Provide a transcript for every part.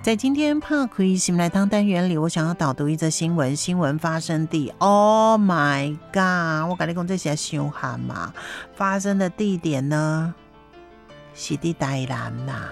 在今天拍开心来汤单元里，我想要导读一则新闻，新闻发生地 ，Oh my god！ 我跟你讲，这是伤寒嘛，发生的地点呢是在台南啦。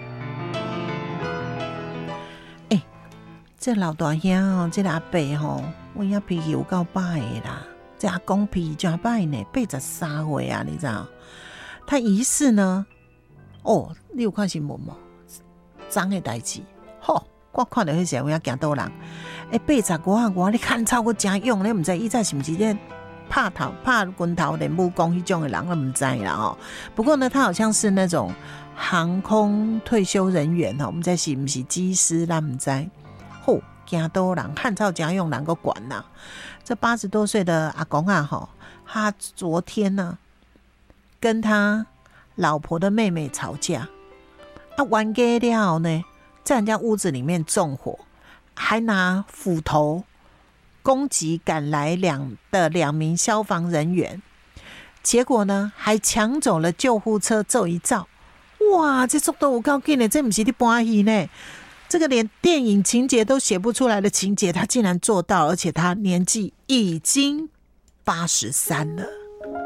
这老大兄哦，这个阿伯吼，我也脾气有够歹的啦。这阿公脾气真歹呢，83岁啊，你知道？他疑似呢，你有看新闻吗？脏的代志，我看到迄时候我惊倒人。85啊，你看超过真勇，你唔知伊在是不是在拍拳头练武功迄种的人，我唔知啦哦。不过呢，他好像是那种航空退休人员哦，我们知是不是机师，咱唔知。惊倒人，汉朝家用人个管呐。这80多岁的阿公啊，他昨天呢跟他老婆的妹妹吵架，完结了后呢，在人家屋子里面纵火，还拿斧头攻击赶来两名消防人员，结果呢还抢走了救护车走一照。哇，这速度有够紧的，这不是在搬戏呢。这个连电影情节都写不出来的情节，他竟然做到，而且他年纪已经83了。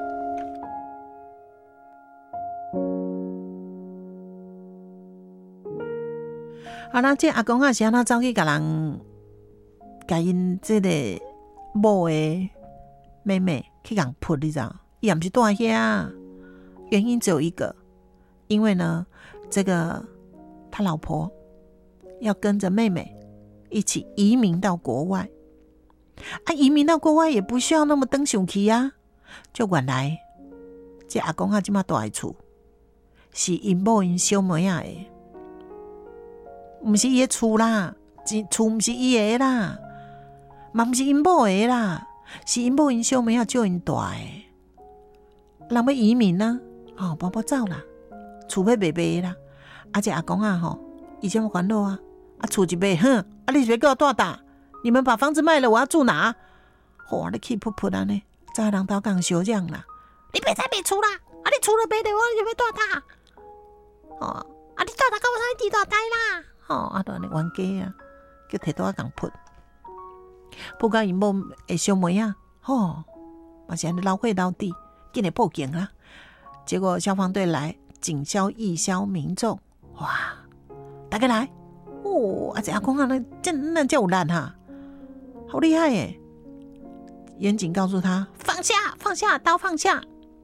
好啦，这阿公啊是安怎走去甲因这个某的妹妹去甲扑，你知道？伊也不是住遐，原因只有一个，因为呢，这个他老婆要跟着妹妹一起移民到国外移民到国外也不需要那么登上去啊。就原来这阿公现在住的厝是因某因小妹仔的，不是伊的厝啦，厝不是伊的啦，嘛不是因某的啦，是因某因小妹仔叫因住的。人要移民呢，宝宝走啦，厝要卖啦，这阿公以前有烦恼啊。厝一卖，你是要给我住哪？你们把房子卖了，我要住哪？你气噗噗呢？在人头讲相让啦，你别再卖厝啦！你厝了卖了，我就要住哪？你住哪？跟我上去住台啦！当然冤家啊，叫提刀讲噗，不过因某的小妹啊，嘛是安尼老火老底，紧来报警啦。结果消防队来，警消义消民众，哇，大家来！这阿公那叫有烂哈，好厉害耶！远景告诉他放下刀放下。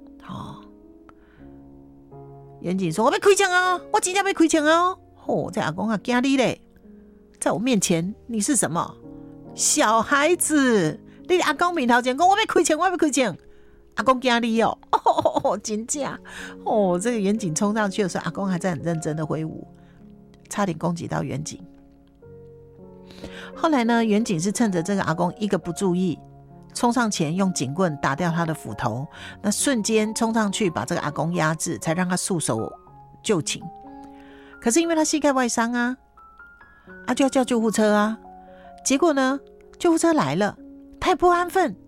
远景说：“我要开枪啊！我今天要开枪啊！”这阿公惊你嘞，在我面前你是什么小孩子？你阿公面头前讲我要开枪，我要开枪，阿公惊你哦！真假这个远景冲上去的时候，阿公还在很认真的挥舞。差点攻击到远景。后来呢，远景是趁着这个阿公一个不注意，冲上前用警棍打掉他的斧头，那瞬间冲上去把这个阿公压制，才让他束手就擒。可是因为他膝盖外伤就要叫救护车啊。结果呢，救护车来了，他也不安分，